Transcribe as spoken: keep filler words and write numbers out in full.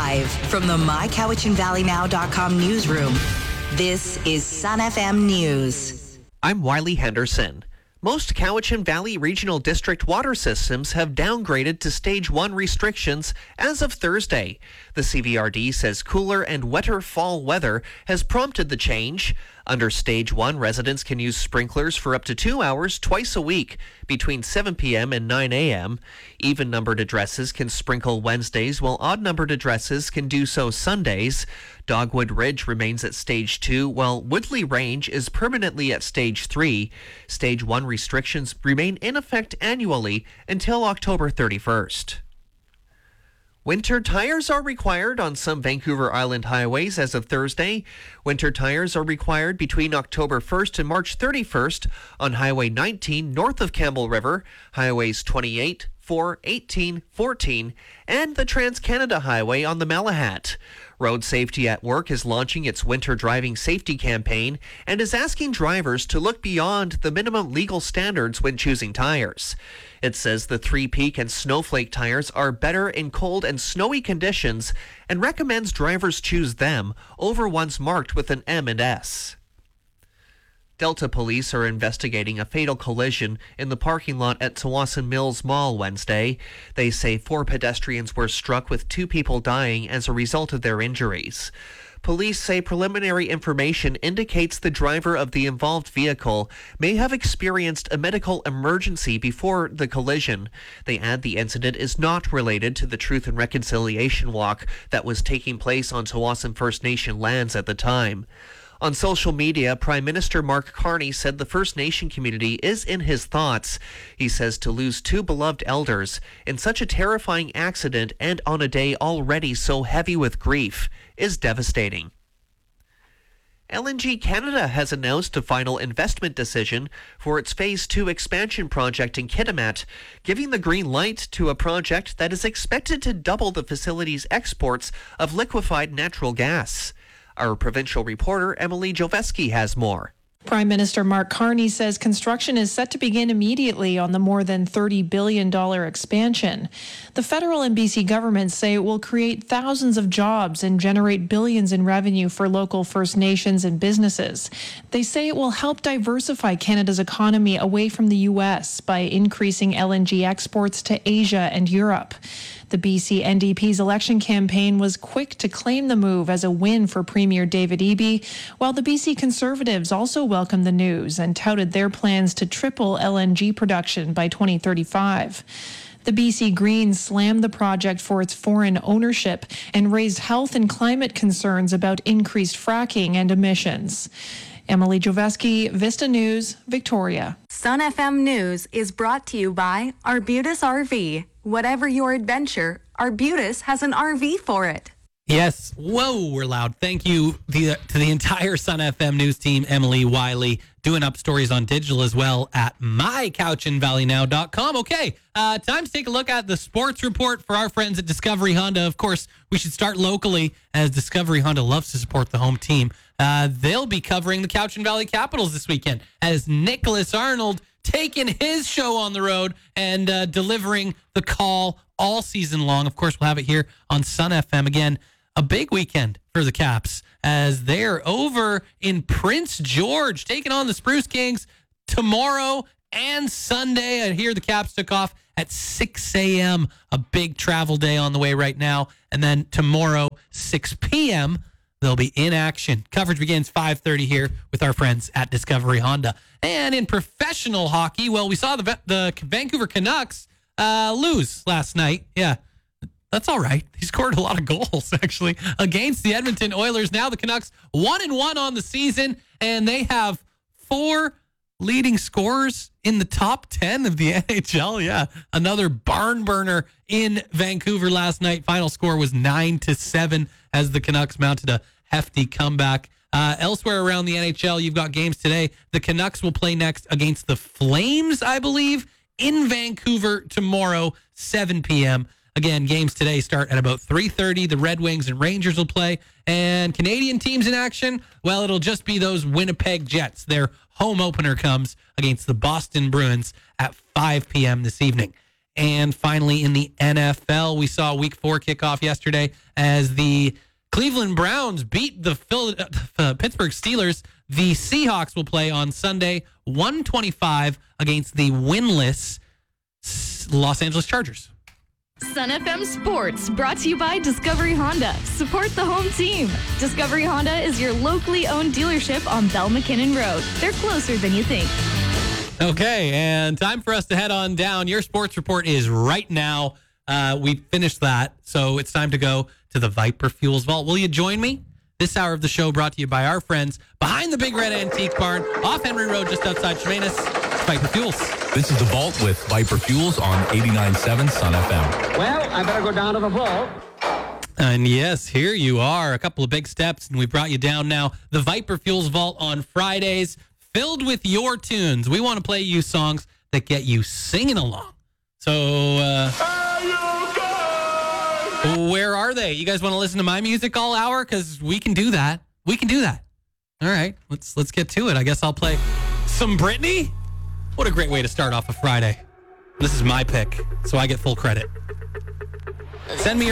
Live from the my cowichan valley now dot com newsroom, this is Sun F M News. I'm Wiley Henderson. Most Cowichan Valley Regional District water systems have downgraded to Stage one restrictions as of Thursday. The C V R D says cooler and wetter fall weather has prompted the change. Under Stage one, residents can use sprinklers for up to two hours twice a week between seven p.m. and nine a.m. Even-numbered addresses can sprinkle Wednesdays, while odd-numbered addresses can do so Sundays. Dogwood Ridge remains at Stage two, while Woodley Range is permanently at Stage three. Stage one restrictions remain in effect annually until October thirty-first. Winter tires are required on some Vancouver Island highways as of Thursday. Winter tires are required between October first and March thirty-first on Highway nineteen north of Campbell River, Highways twenty-eight, four, eighteen, fourteen, and the Trans-Canada Highway on the Malahat. Road Safety at Work is launching its winter driving safety campaign and is asking drivers to look beyond the minimum legal standards when choosing tires. It says the Three Peak and Snowflake tires are better in cold and snowy conditions and recommends drivers choose them over ones marked with an M and S. Delta police are investigating a fatal collision in the parking lot at Tsawwassen Mills Mall Wednesday. They say four pedestrians were struck with two people dying as a result of their injuries. Police say preliminary information indicates the driver of the involved vehicle may have experienced a medical emergency before the collision. They add the incident is not related to the Truth and Reconciliation Walk that was taking place on Tsawwassen First Nation lands at the time. On social media, Prime Minister Mark Carney said the First Nation community is in his thoughts. He says to lose two beloved elders in such a terrifying accident and on a day already so heavy with grief is devastating. L N G Canada has announced a final investment decision for its Phase two expansion project in Kitimat, giving the green light to a project that is expected to double the facility's exports of liquefied natural gas. Our provincial reporter, Emily Joveski, has more. Prime Minister Mark Carney says construction is set to begin immediately on the more than thirty billion dollars expansion. The federal and B C governments say it will create thousands of jobs and generate billions in revenue for local First Nations and businesses. They say it will help diversify Canada's economy away from the U S by increasing L N G exports to Asia and Europe. The B C N D P's election campaign was quick to claim the move as a win for Premier David Eby, while the B C Conservatives also welcomed the news and touted their plans to triple L N G production by twenty thirty-five. The B C Greens slammed the project for its foreign ownership and raised health and climate concerns about increased fracking and emissions. Emily Joveski, Vista News, Victoria. Sun F M News is brought to you by Arbutus R V. Whatever your adventure, Arbutus has an R V for it. Yes. Whoa, we're loud. Thank you the, to the entire Sun F M News team, Emily, Wiley, doing up stories on digital as well at my cowichan valley now dot com. Okay, uh, time to take a look at the sports report for our friends at Discovery Honda. Of course, we should start locally as Discovery Honda loves to support the home team. Uh, they'll be covering the Cowichan Valley Capitals this weekend as Nicholas Arnold taking his show on the road and uh, delivering the call all season long. Of course, we'll have it here on Sun F M again. A big weekend for the Caps as they're over in Prince George, taking on the Spruce Kings tomorrow and Sunday. And here the Caps took off at six a.m., a big travel day on the way right now. And then tomorrow, six p.m., they'll be in action. Coverage begins five thirty here with our friends at Discovery Honda. And in professional hockey, well, we saw the the Vancouver Canucks uh, lose last night. Yeah, that's all right. He scored a lot of goals, actually, against the Edmonton Oilers. Now the Canucks one and one on the season, and they have four leading scorers in the top ten of the N H L. Yeah, another barn burner in Vancouver last night. Final score was nine to seven as the Canucks mounted a hefty comeback. Uh, elsewhere around the N H L, you've got games today. The Canucks will play next against the Flames, I believe, in Vancouver tomorrow, seven p.m. Again, games today start at about three thirty. The Red Wings and Rangers will play. And Canadian teams in action, well, it'll just be those Winnipeg Jets. Their home opener comes against the Boston Bruins at five p.m. this evening. And finally, in the N F L, we saw week four kickoff yesterday as the Cleveland Browns beat the Phil- uh, Pittsburgh Steelers. The Seahawks will play on Sunday, one twenty-five against the winless Los Angeles Chargers. Sun F M Sports, brought to you by Discovery Honda. Support the home team. Discovery Honda is your locally owned dealership on Bell McKinnon Road. They're closer than you think. Okay, and time for us to head on down. Your sports report is right now. Uh, we finished that, so it's time to go to the Viper Fuels Vault. Will you join me? This hour of the show brought to you by our friends behind the Big Red Antique Barn off Henry Road just outside Chemainus. Viper Fuels. This is the Vault with Viper Fuels on eighty-nine point seven Sun F M. Well, I better go down to the vault. And yes, here you are. A couple of big steps, and we brought you down now. The Viper Fuels Vault on Fridays, filled with your tunes. We want to play you songs that get you singing along. So, uh, where are they? You guys want to listen to my music all hour? Because we can do that. We can do that. All right, let's let's get to it. I guess I'll play some Britney. What a great way to start off a Friday. This is my pick, so I get full credit. Send me your